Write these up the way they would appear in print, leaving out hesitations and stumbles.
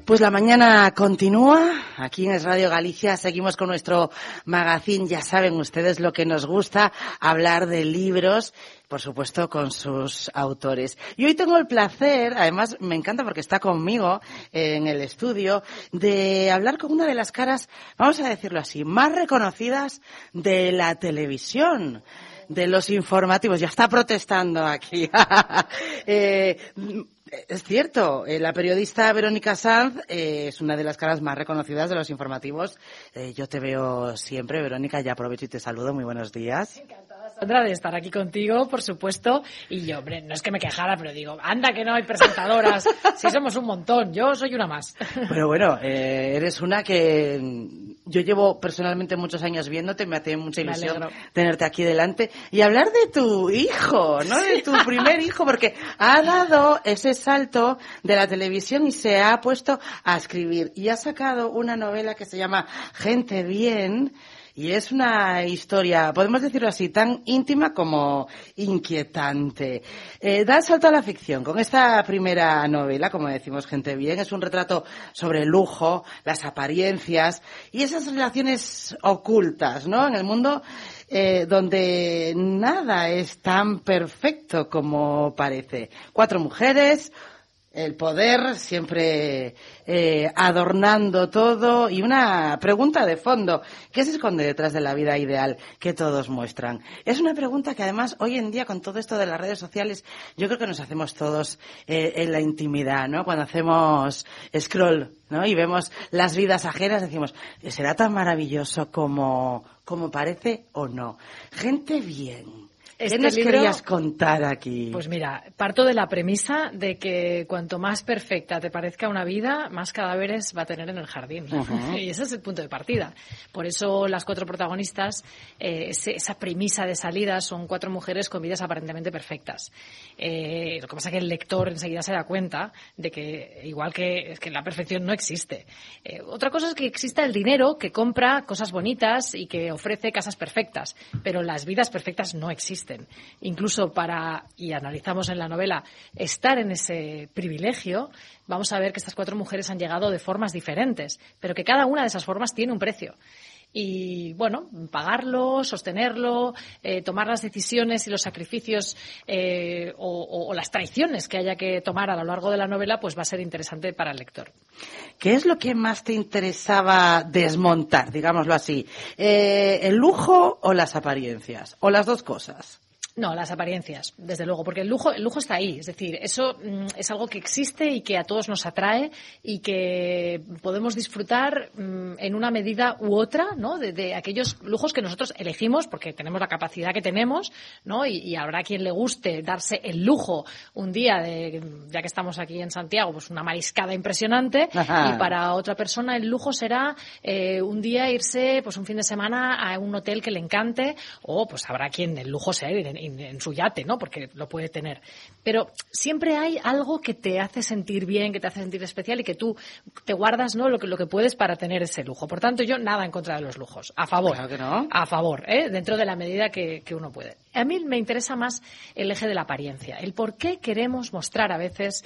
Pues la mañana continúa, aquí en Es Radio Galicia seguimos con nuestro magazín, ya saben ustedes lo que nos gusta, hablar de libros, por supuesto con sus autores. Y hoy tengo el placer, además me encanta porque está conmigo en el estudio, de hablar con una de las caras, vamos a decirlo así, más reconocidas de la televisión, de los informativos. Ya está protestando aquí. Es cierto, la periodista Verónica Sanz es una de las caras más reconocidas de los informativos. Yo te veo siempre, Verónica, ya aprovecho y te saludo. Muy buenos días. Encantada, Sandra, de estar aquí contigo, por supuesto. Y yo, hombre, no es que me quejara, pero digo, anda que no hay presentadoras, si somos un montón, yo soy una más. Pero bueno, eres una que yo llevo personalmente muchos años viéndote, me hace mucha ilusión tenerte aquí delante. Y hablar de tu hijo, ¿no? De tu primer hijo, porque ha dado ese salto de la televisión y se ha puesto a escribir. Y ha sacado una novela que se llama Gente Bien, y es una historia, podemos decirlo así, tan íntima como inquietante. Da el salto a la ficción con esta primera novela, como decimos, Gente Bien. Es un retrato sobre el lujo, las apariencias y esas relaciones ocultas, ¿no? En el mundo donde nada es tan perfecto como parece. 4 mujeres, el poder siempre adornando todo, y una pregunta de fondo: ¿qué se esconde detrás de la vida ideal que todos muestran? Es una pregunta que además hoy en día, con todo esto de las redes sociales, yo creo que nos hacemos todos en la intimidad, ¿no? Cuando hacemos scroll, ¿no? Y vemos las vidas ajenas, decimos, ¿será tan maravilloso como parece o no? Gente Bien. ¿Qué nos querías contar aquí? Pues mira, parto de la premisa de que cuanto más perfecta te parezca una vida, más cadáveres va a tener en el jardín. Uh-huh. Y ese es el punto de partida. Por eso las 4 protagonistas, esa premisa de salida, son 4 mujeres con vidas aparentemente perfectas. Lo que pasa es que el lector enseguida se da cuenta de que, igual que la perfección no existe. Otra cosa es que exista el dinero que compra cosas bonitas y que ofrece casas perfectas, pero las vidas perfectas no existen. Incluso y analizamos en la novela, estar en ese privilegio, vamos a ver que estas 4 mujeres han llegado de formas diferentes, pero que cada una de esas formas tiene un precio. Y bueno, pagarlo, sostenerlo, tomar las decisiones y los sacrificios o las traiciones que haya que tomar a lo largo de la novela, pues va a ser interesante para el lector. ¿Qué es lo que más te interesaba desmontar, digámoslo así? ¿El lujo o las apariencias? ¿O las dos cosas? No, las apariencias, desde luego, porque el lujo está ahí. Es decir, eso es algo que existe y que a todos nos atrae y que podemos disfrutar en una medida u otra, ¿no? De aquellos lujos que nosotros elegimos porque tenemos la capacidad que tenemos, ¿no? Y habrá quien le guste darse el lujo un día ya que estamos aquí en Santiago, pues una mariscada impresionante. Ajá. Y para otra persona el lujo será un día irse, pues un fin de semana a un hotel que le encante, o pues habrá quien el lujo sea en su yate, ¿no? Porque lo puede tener. Pero siempre hay algo que te hace sentir bien, que te hace sentir especial y que tú te guardas, ¿no? Lo que puedes para tener ese lujo. Por tanto, yo nada en contra de los lujos. A favor. Claro que no. A favor, dentro de la medida que uno puede. A mí me interesa más el eje de la apariencia. El por qué queremos mostrar a veces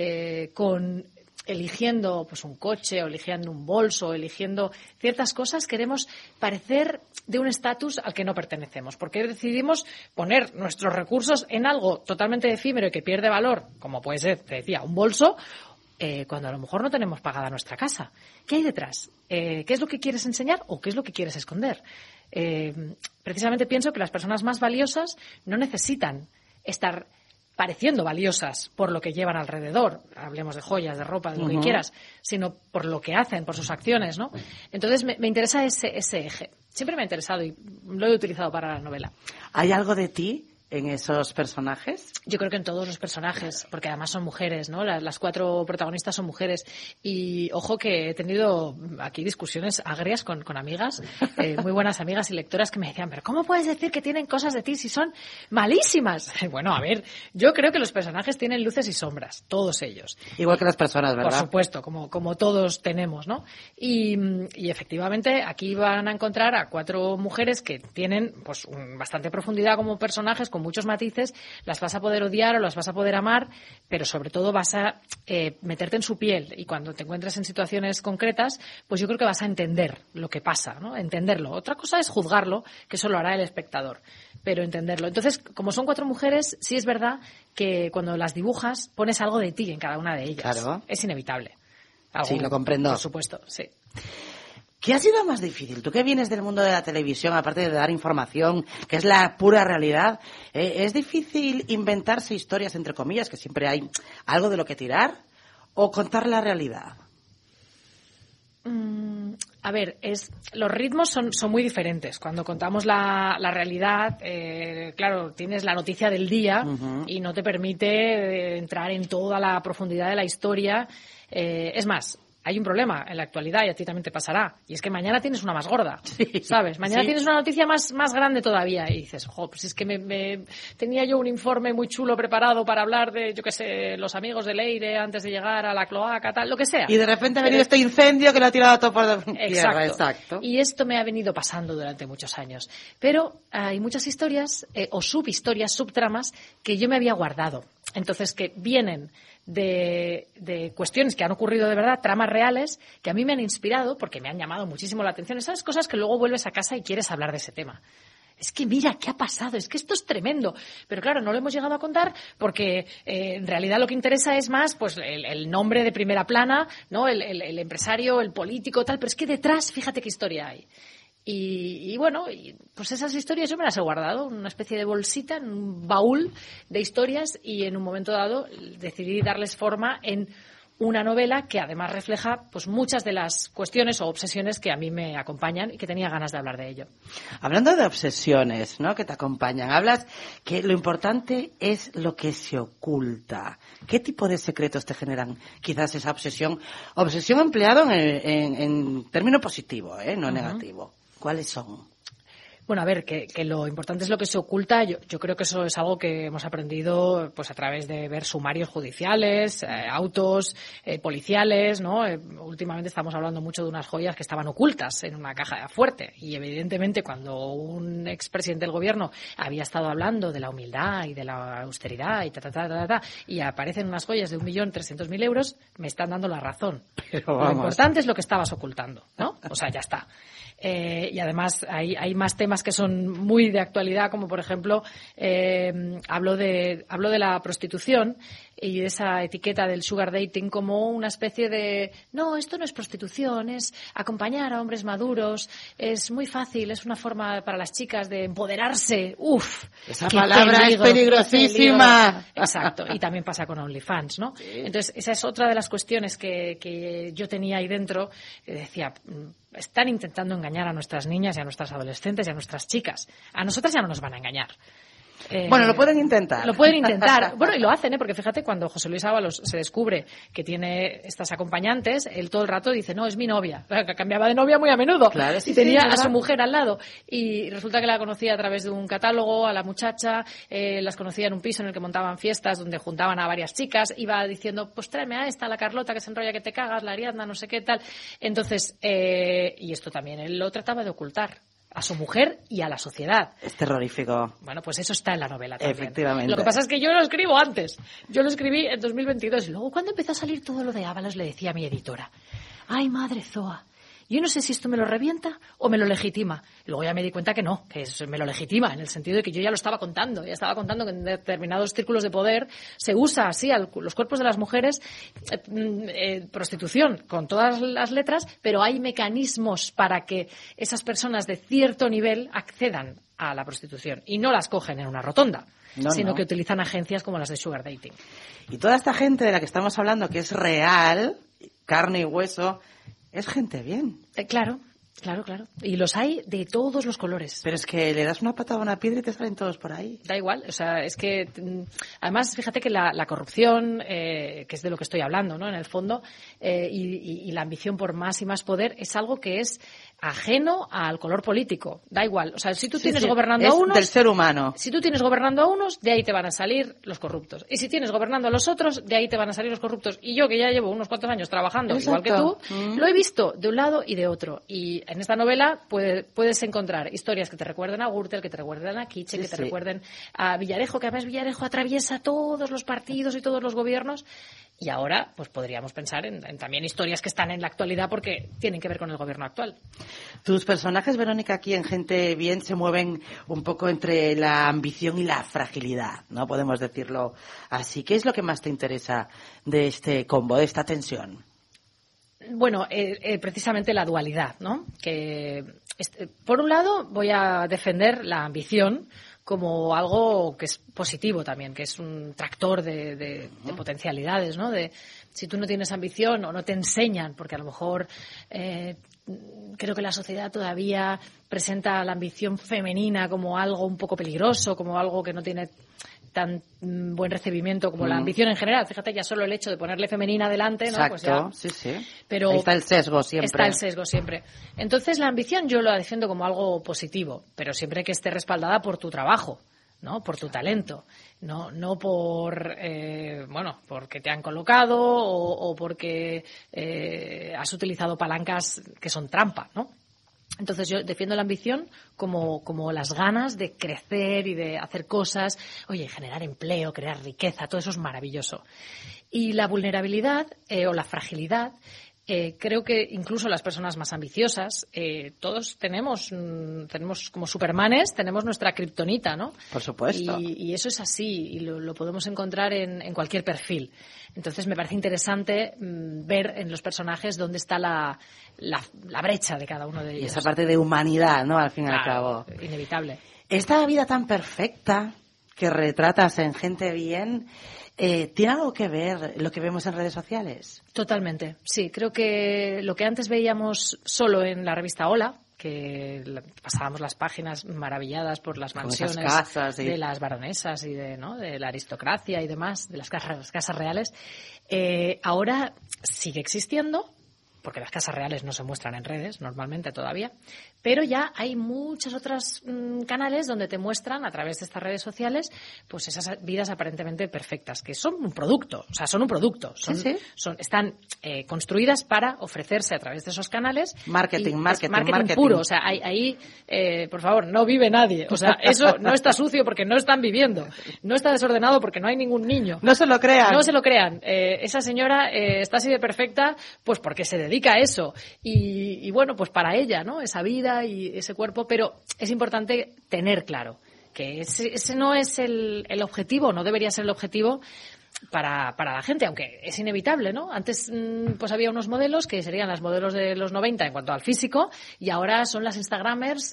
eligiendo pues un coche, o eligiendo un bolso, o eligiendo ciertas cosas, queremos parecer de un estatus al que no pertenecemos. Porque decidimos poner nuestros recursos en algo totalmente efímero y que pierde valor, como puede ser, te decía, un bolso, cuando a lo mejor no tenemos pagada nuestra casa. ¿Qué hay detrás? ¿Qué es lo que quieres enseñar o qué es lo que quieres esconder? Precisamente pienso que las personas más valiosas no necesitan estar pareciendo valiosas por lo que llevan alrededor, hablemos de joyas, de ropa, de lo que quieras, sino por lo que hacen, por sus acciones, ¿no? Entonces me interesa ese eje. Siempre me ha interesado y lo he utilizado para la novela. ¿Hay algo de ti en esos personajes? Yo creo que en todos los personajes, porque además son mujeres, ¿no? Las 4 protagonistas son mujeres. Y ojo que he tenido aquí discusiones agrias con amigas, muy buenas amigas y lectoras, que me decían, pero ¿cómo puedes decir que tienen cosas de ti si son malísimas? Bueno, a ver, yo creo que los personajes tienen luces y sombras, todos ellos. Igual que las personas, ¿verdad? Por supuesto, como todos tenemos, ¿no? Y efectivamente aquí van a encontrar a 4 mujeres que tienen pues bastante profundidad como personajes, con muchos matices, las vas a poder odiar o las vas a poder amar, pero sobre todo vas a meterte en su piel, y cuando te encuentres en situaciones concretas, pues yo creo que vas a entender lo que pasa, ¿no? Entenderlo. Otra cosa es juzgarlo, que eso lo hará el espectador, pero entenderlo. Entonces, como son 4 mujeres, sí es verdad que cuando las dibujas pones algo de ti en cada una de ellas. Claro. Es inevitable. Sí, lo comprendo. Por supuesto, sí. ¿Qué ha sido más difícil? Tú que vienes del mundo de la televisión, aparte de dar información, que es la pura realidad, ¿es difícil inventarse historias, entre comillas, que siempre hay algo de lo que tirar, o contar la realidad? A ver, los ritmos son muy diferentes. Cuando contamos la realidad, claro, tienes la noticia del día y no te permite entrar en toda la profundidad de la historia. Es más, hay un problema en la actualidad y a ti también te pasará. Y es que mañana tienes una más gorda, ¿sabes? Mañana tienes una noticia más grande todavía y dices, pues es que tenía yo un informe muy chulo preparado para hablar de, yo qué sé, los amigos de Leire antes de llegar a la cloaca, tal, lo que sea. Y de repente ha venido este incendio que lo ha tirado todo por tierra. Exacto. Y esto me ha venido pasando durante muchos años. Pero hay muchas historias, o subhistorias, subtramas, que yo me había guardado. Entonces, que vienen de cuestiones que han ocurrido de verdad, tramas reales, que a mí me han inspirado porque me han llamado muchísimo la atención. Esas cosas que luego vuelves a casa y quieres hablar de ese tema. Es que mira, ¿qué ha pasado? Es que esto es tremendo. Pero claro, no lo hemos llegado a contar porque en realidad lo que interesa es más pues el nombre de primera plana, ¿no? El empresario, el político, tal. Pero es que detrás, fíjate qué historia hay. Y bueno, pues esas historias yo me las he guardado en una especie de bolsita, en un baúl de historias, y en un momento dado decidí darles forma en una novela que además refleja pues muchas de las cuestiones o obsesiones que a mí me acompañan y que tenía ganas de hablar de ello. Hablando de obsesiones, ¿no?, que te acompañan, hablas que lo importante es lo que se oculta. ¿Qué tipo de secretos te generan quizás esa obsesión? Obsesión empleado en término positivo, no negativo. ¿Cuáles son? Bueno, a ver, que lo importante es lo que se oculta. Yo creo que eso es algo que hemos aprendido pues a través de ver sumarios judiciales, autos policiales, ¿no? Últimamente estamos hablando mucho de unas joyas que estaban ocultas en una caja fuerte, y evidentemente cuando un expresidente del gobierno había estado hablando de la humildad y de la austeridad y y aparecen unas joyas de 1.300.000 euros, me están dando la razón. Pero lo importante es lo que estabas ocultando, ¿no? O sea, ya está. Y además hay más temas que son muy de actualidad, como por ejemplo hablo de la prostitución y de esa etiqueta del sugar dating como una especie de no, esto no es prostitución, es acompañar a hombres maduros, es muy fácil, es una forma para las chicas de empoderarse. Esa palabra es peligrosísima. Exacto, y también pasa con OnlyFans, ¿no? Sí. Entonces esa es otra de las cuestiones que yo tenía ahí dentro, que decía, están intentando engañar a nuestras niñas y a nuestras adolescentes y a nuestras chicas. A nosotras ya no nos van a engañar. Bueno, lo pueden intentar. Lo pueden intentar. Bueno, y lo hacen, porque fíjate, cuando José Luis Ábalos se descubre que tiene estas acompañantes, él todo el rato dice, no, es mi novia. Que cambiaba de novia muy a menudo. Claro, sí, y tenía sí, a su mujer al lado. Y resulta que la conocía a través de un catálogo, a la muchacha, las conocía en un piso en el que montaban fiestas donde juntaban a varias chicas, iba diciendo, pues tráeme a esta, la Carlota, que se enrolla que te cagas, la Ariadna, no sé qué tal. Entonces, y esto también él lo trataba de ocultar a su mujer y a la sociedad. Es terrorífico. Bueno, pues eso está en la novela también. Efectivamente. Lo que pasa es que yo lo escribo antes. Yo lo escribí en 2022 y luego cuando empezó a salir todo lo de Ábalos le decía a mi editora, ay, madre Zoa, yo no sé si esto me lo revienta o me lo legitima. Y luego ya me di cuenta que no, que me lo legitima, en el sentido de que yo ya lo estaba contando. Ya estaba contando que en determinados círculos de poder se usa así los cuerpos de las mujeres, prostitución con todas las letras, pero hay mecanismos para que esas personas de cierto nivel accedan a la prostitución y no las cogen en una rotonda, sino que utilizan agencias como las de sugar dating. Y toda esta gente de la que estamos hablando, que es real, carne y hueso, es gente bien. Claro. Y los hay de todos los colores. Pero es que le das una patada a una piedra y te salen todos por ahí. Da igual, o sea, es que además fíjate que la corrupción, que es de lo que estoy hablando, ¿no? En el fondo, y la ambición por más y más poder es algo que es ajeno al color político. Da igual. O sea, si tú tienes gobernando a unos... del ser humano. Si tú tienes gobernando a unos, de ahí te van a salir los corruptos. Y si tienes gobernando a los otros, de ahí te van a salir los corruptos. Y yo, que ya llevo unos cuantos años trabajando, igual que tú, lo he visto de un lado y de otro. Y en esta novela puedes encontrar historias que te recuerden a Gürtel, que te recuerden a Kitche, que te recuerden a Villarejo, que además Villarejo atraviesa todos los partidos y todos los gobiernos. Y ahora, pues podríamos pensar en también historias que están en la actualidad porque tienen que ver con el gobierno actual. Tus personajes, Verónica, aquí en Gente Bien se mueven un poco entre la ambición y la fragilidad, ¿no? Podemos decirlo así. ¿Qué es lo que más te interesa de este combo, de esta tensión? Bueno, precisamente la dualidad, ¿no? Que por un lado voy a defender la ambición como algo que es positivo también, que es un tractor de potencialidades, ¿no? Si tú no tienes ambición o no te enseñan, porque a lo mejor creo que la sociedad todavía presenta la ambición femenina como algo un poco peligroso, como algo que no tiene tan buen recibimiento como la ambición en general. Fíjate, ya solo el hecho de ponerle femenina delante, ¿no? Exacto, pues ya, sí. Pero ahí está el sesgo siempre. Está el sesgo siempre. Entonces, la ambición yo la defiendo como algo positivo, pero siempre que esté respaldada por tu trabajo, ¿no? Por tu talento. No por, porque te han colocado o porque has utilizado palancas que son trampa, ¿no? Entonces yo defiendo la ambición como las ganas de crecer y de hacer cosas, generar empleo, crear riqueza, todo eso es maravilloso. Y la vulnerabilidad o la fragilidad, creo que incluso las personas más ambiciosas, todos tenemos como supermanes, tenemos nuestra kriptonita, ¿no? Por supuesto. Y eso es así, y lo podemos encontrar en cualquier perfil. Entonces me parece interesante ver en los personajes dónde está la brecha de cada uno de ellos. Y esa parte de humanidad, ¿no? Al fin y al cabo. Inevitable. Esta vida tan perfecta que retratas en Gente Bien, ¿tiene algo que ver lo que vemos en redes sociales? Totalmente, sí. Creo que lo que antes veíamos solo en la revista Hola, que pasábamos las páginas maravilladas por las mansiones casas, de las baronesas y de la aristocracia y demás, de las casas reales, ahora sigue existiendo, porque las casas reales no se muestran en redes normalmente todavía, pero ya hay muchos otros canales donde te muestran a través de estas redes sociales pues esas vidas aparentemente perfectas, que son un producto, están construidas para ofrecerse a través de esos canales. Marketing puro, o sea, ahí por favor, no vive nadie, o sea, eso no está sucio porque no están viviendo, no está desordenado porque no hay ningún niño. No se lo crean. Esa señora está así de perfecta pues porque se dedica a eso y bueno, pues para ella, ¿no? Esa vida y ese cuerpo, pero es importante tener claro que ese no es el objetivo, no debería ser el objetivo para la gente, aunque es inevitable, ¿no? Antes pues había unos modelos que serían las modelos de los 90 en cuanto al físico y ahora son las instagramers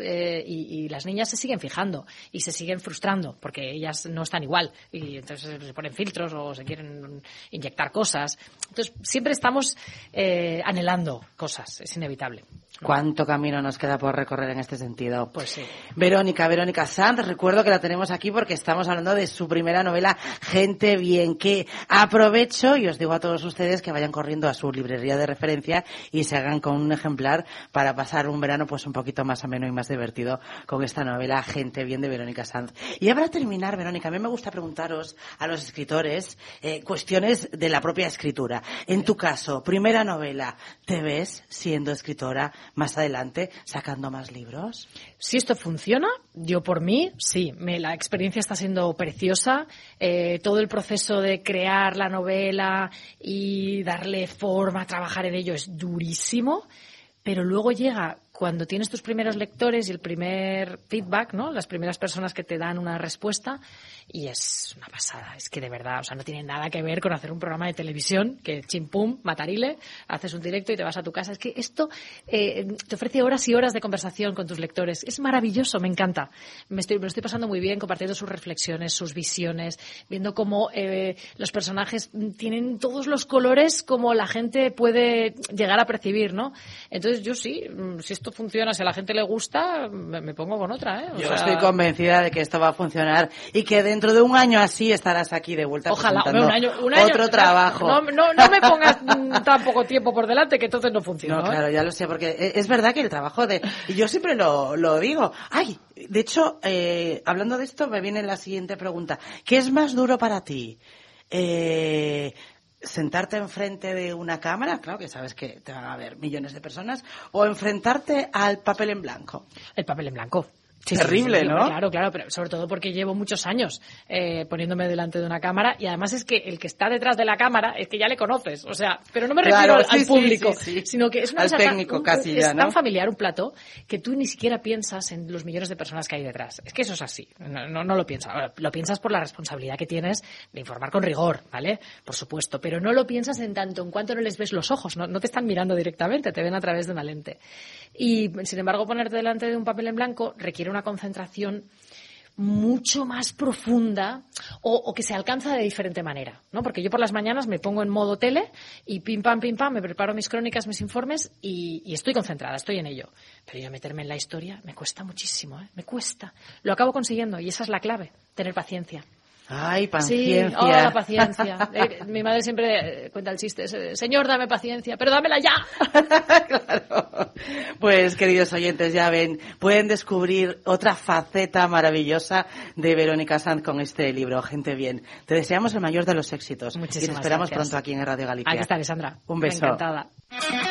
y las niñas se siguen fijando y se siguen frustrando porque ellas no están igual y entonces se ponen filtros o se quieren inyectar cosas. Entonces siempre estamos anhelando cosas, es inevitable. ¿Cuánto camino nos queda por recorrer en este sentido? Pues sí. Verónica Sanz, recuerdo que la tenemos aquí porque estamos hablando de su primera novela, Gente Bien, que aprovecho y os digo a todos ustedes que vayan corriendo a su librería de referencia y se hagan con un ejemplar para pasar un verano pues un poquito más ameno y más divertido con esta novela, Gente Bien, de Verónica Sanz. Y ya para terminar, Verónica, a mí me gusta preguntaros a los escritores cuestiones de la propia escritura. En tu caso, primera novela, ¿te ves siendo escritora más adelante sacando más libros? Si esto funciona, yo por mí, sí. La experiencia está siendo preciosa. Todo el proceso de crear la novela y darle forma, trabajar en ello es durísimo. Pero luego llega cuando tienes tus primeros lectores y el primer feedback, ¿no? Las primeras personas que te dan una respuesta y es una pasada. Es que de verdad, o sea, no tiene nada que ver con hacer un programa de televisión que chimpum, matarile, haces un directo y te vas a tu casa. Es que esto te ofrece horas y horas de conversación con tus lectores. Es maravilloso, me encanta. Me lo estoy pasando muy bien compartiendo sus reflexiones, sus visiones, viendo cómo los personajes tienen todos los colores como la gente puede llegar a percibir, ¿no? Entonces yo sí, si esto esto funciona, si a la gente le gusta, me pongo con otra, ¿eh? Yo estoy convencida de que esto va a funcionar y que dentro de un año así estarás aquí de vuelta. Ojalá, presentando un año, otro trabajo. No me pongas tan poco tiempo por delante que entonces no funciona. No, claro, ya lo sé, porque es verdad que el trabajo y yo siempre lo digo. Ay, de hecho, hablando de esto, me viene la siguiente pregunta. ¿Qué es más duro para ti? ¿Sentarte enfrente de una cámara? Claro que sabes que te van a ver millones de personas. ¿O enfrentarte al papel en blanco? El papel en blanco. Sí, terrible, sí, ¿no? Claro, pero sobre todo porque llevo muchos años poniéndome delante de una cámara y además es que el que está detrás de la cámara es que ya le conoces, o sea, pero no me refiero al público, sino que es una cosa técnico casi ya, es tan familiar un plató que tú ni siquiera piensas en los millones de personas que hay detrás. Es que eso es así, no lo piensas. Ahora, lo piensas por la responsabilidad que tienes de informar con rigor, ¿vale? Por supuesto, pero no lo piensas en tanto en cuanto no les ves los ojos, no te están mirando directamente, te ven a través de una lente. Y, sin embargo, ponerte delante de un papel en blanco requiere una concentración mucho más profunda o que se alcanza de diferente manera, ¿no? Porque yo por las mañanas me pongo en modo tele y pim pam, me preparo mis crónicas, mis informes y estoy concentrada, estoy en ello. Pero yo meterme en la historia me cuesta muchísimo, me cuesta. Lo acabo consiguiendo y esa es la clave, tener paciencia. Ay, paciencia. Sí, la paciencia. Mi madre siempre cuenta el chiste, señor, dame paciencia, pero dámela ya. Claro. Pues, queridos oyentes, ya ven, pueden descubrir otra faceta maravillosa de Verónica Sanz con este libro, Gente Bien. Te deseamos el mayor de los éxitos. Muchísimas y te esperamos gracias. pronto aquí en Radio Galicia. Aquí estaré, Sandra. Un beso. Encantada.